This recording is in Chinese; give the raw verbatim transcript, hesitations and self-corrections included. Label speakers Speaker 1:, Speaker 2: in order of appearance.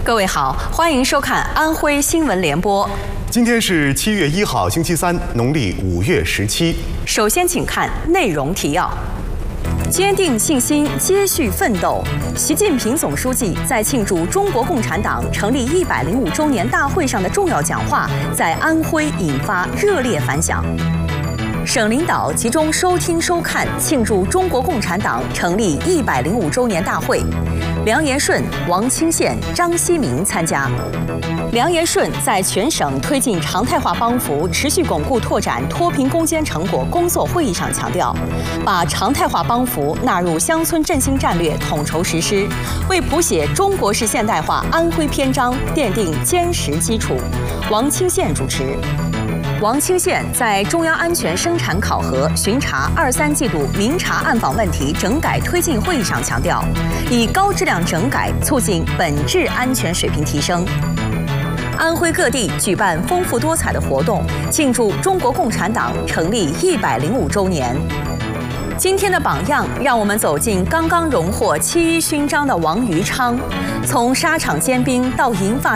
Speaker 1: 各位好，欢迎收看安徽新闻联播。
Speaker 2: 今天是七月一号，星期三，农历五月十七。
Speaker 1: 首先，请看内容提要：坚定信心，接续奋斗。习近平总书记在庆祝中国共产党成立一百零五周年大会上的重要讲话，在安徽引发热烈反响。省领导集中收听收看庆祝中国共产党成立一百零五周年大会，梁延顺、王清县、张希明参加。梁延顺在全省推进常态化帮扶、持续巩固拓展脱贫攻坚成果工作会议上强调，把常态化帮扶纳入乡村振兴战略统筹实施，为谱写中国式现代化安徽篇章奠定坚实基础。王清县主持。王清县在中央安全生产考核巡查二三季度明察暗访问题整改推进会议上强调，以高质量整改促进本质安全水平提升。安徽各地举办丰富多彩的活动，庆祝中国共产党成立一百零五周年。今天的榜样，让我们走进刚刚荣获七一勋章的王于昌，从沙场尖兵到银发